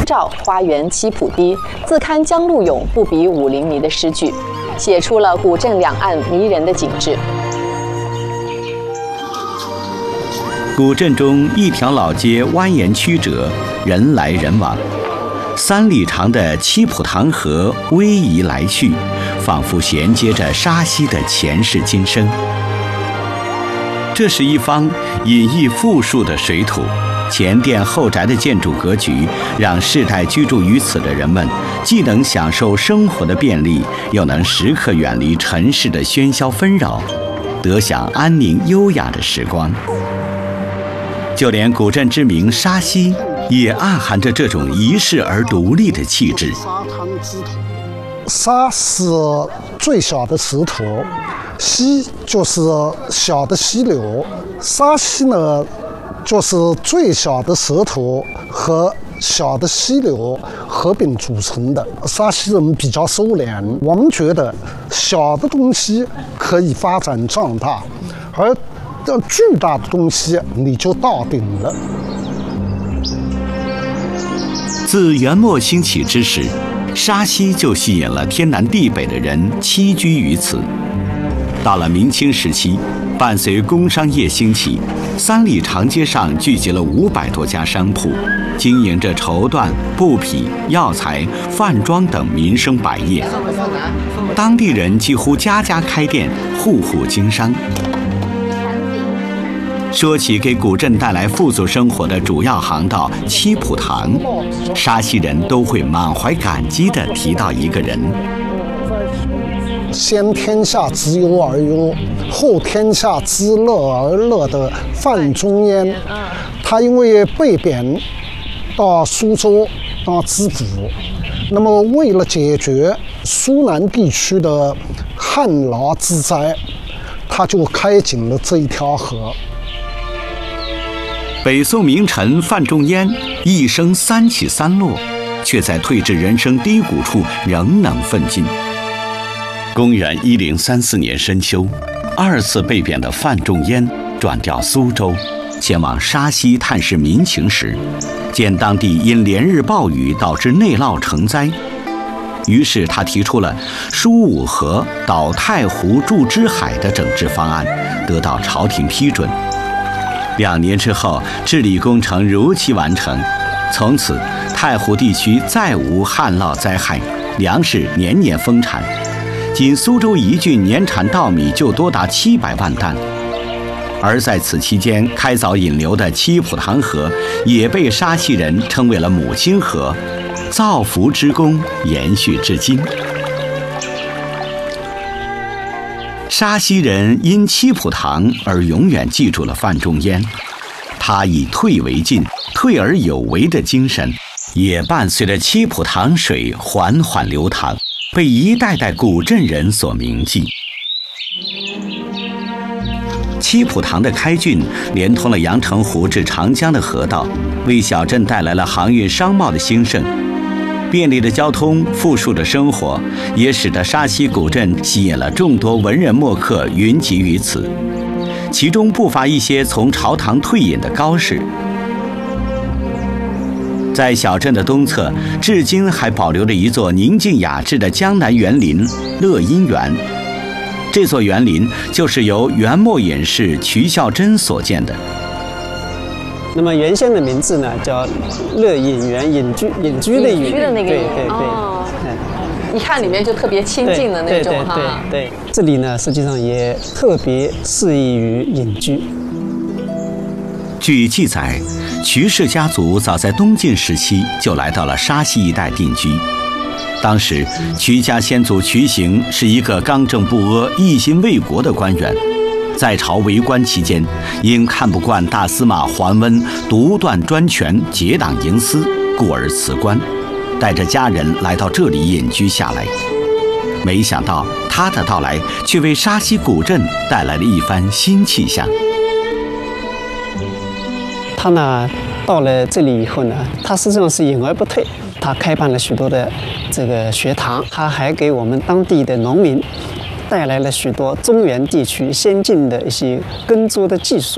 照，花园七浦低，自堪江路涌，不比武陵迷的诗句，写出了古镇两岸迷人的景致。 古镇中一条老街蜿蜒曲折，人来人往，3里长的七浦塘河逶迤来去，仿佛衔接着沙溪的前世今生。这是一方隐逸富庶的水土，前店后宅的建筑格局，让世代居住于此的人们，既能享受生活的便利，又能时刻远离尘世的喧嚣纷扰，得享安宁优雅的时光。就连古镇之名沙溪，也暗含着这种遗世而独立的气质。 沙是最小的石头，溪就是小的溪流，沙溪呢，就是最小的石头和小的溪流合并组成的。沙溪人比较收敛，我们觉得小的东西可以发展壮大，而这巨大的东西你就到顶了。 自元末兴起之时，沙溪就吸引了天南地北的人栖居于此。到了明清时期，伴随工商业兴起，3里长街上聚集了500多家商铺，经营着绸缎、布匹、药材、饭庄等民生百业。当地人几乎家家开店，户户经商。说起给古镇带来富足生活的主要航道七浦塘，沙溪人都会满怀感激地提到一个人。 先天下之忧而忧，后天下之乐而乐的范仲淹，他因为被贬到苏州当知府，那么为了解决苏南地区的旱涝之灾，他就开井了这一条河。 北宋名臣范仲淹一生3起3落，却在退至人生低谷处仍能奋进。公元1034年深秋，2次被贬的范仲淹转调苏州，前往沙溪探视民情时，见当地因连日暴雨导致内涝成灾，于是他提出了疏五河、导太湖、筑支海的整治方案，得到朝廷批准。2年之后，治理工程如期完成，从此太湖地区再无旱涝灾害，粮食年年丰产。仅苏州一郡年产稻米就多达700万担。而在此期间开凿引流的七浦塘河，也被沙溪人称为了母亲河，造福之功延续至今。沙溪人因七浦塘而永远记住了范仲淹，他以退为进、退而有为的精神，也伴随着七浦塘水缓缓流淌，被一代代古镇人所铭记。七浦塘的开浚连通了阳澄湖至长江的河道，为小镇带来了航运商贸的兴盛。便利的交通、富庶的生活，也使得沙溪古镇吸引了众多文人墨客云集于此，其中不乏一些从朝堂退隐的高士。在小镇的东侧，至今还保留着一座宁静雅致的江南园林乐音园。这座园林就是由元末隐士瞿孝珍所建的。 那么原先的名字呢叫乐隐园，隐居的隐， 的那个隐， 对， 一看里面就特别亲近的那种哈。 对，这里呢实际上也特别适宜于隐居。 据记载，瞿氏家族早在东晋时期就来到了沙溪一带定居。当时，瞿家先祖瞿行是一个刚正不阿、一心为国的官员。在朝为官期间，因看不惯大司马桓温独断专权、结党营私，故而辞官，带着家人来到这里隐居下来。没想到他的到来却为沙溪古镇带来了一番新气象。 他呢到了这里以后呢，他实际上是隐而不退，他开办了许多的这个学堂，他还给我们当地的农民带来了许多中原地区先进的一些耕作的技术。